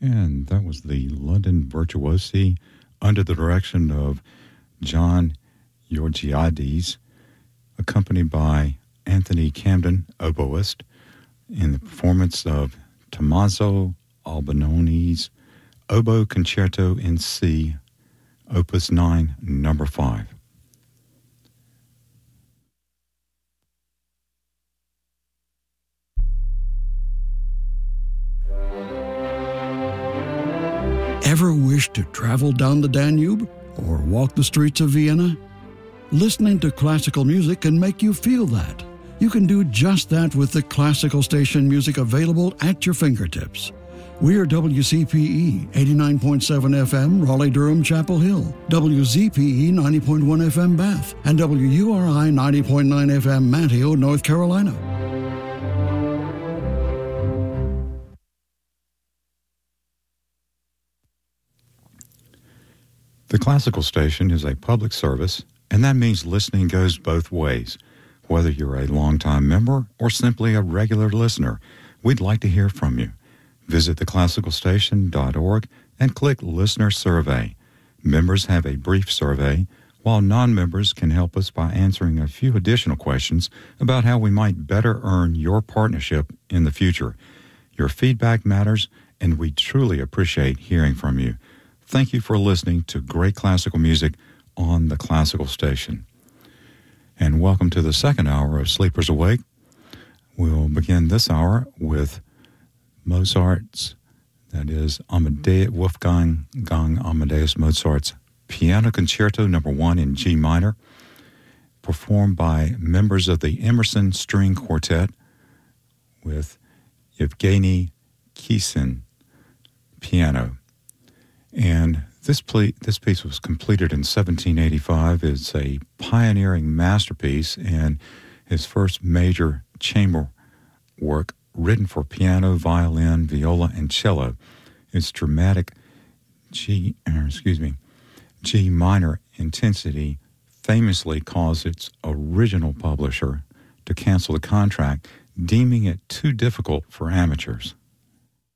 And that was the London Virtuosi under the direction of John Georgiades, accompanied by Anthony Camden, oboist, in the performance of Tommaso Albanone's Oboe Concerto in C, Opus 9, number 5. Ever wish to travel down the Danube or walk the streets of Vienna? Listening to classical music can make you feel that. You can do just that with the classical station music available at your fingertips. We are WCPE 89.7 FM, Raleigh-Durham, Chapel Hill, WZPE 90.1 FM, Bath, and WURI 90.9 FM, Manteo, North Carolina. The classical station is a public service, and that means listening goes both ways. Whether you're a longtime member or simply a regular listener, we'd like to hear from you. Visit theclassicalstation.org and click Listener Survey. Members have a brief survey, while non-members can help us by answering a few additional questions about how we might better earn your partnership in the future. Your feedback matters, and we truly appreciate hearing from you. Thank you for listening to great classical music on the Classical Station. And welcome to the second hour of Sleepers Awake. We'll begin this hour with Mozart's, that is Wolfgang Amadeus Mozart's Piano Concerto No. 1 in G minor, performed by members of the Emerson String Quartet with Yevgeny Kissin, piano. And this piece was completed in 1785. It's a pioneering masterpiece and his first major chamber work written for piano, violin, viola, and cello. Its dramatic G minor intensity famously caused its original publisher to cancel the contract, deeming it too difficult for amateurs.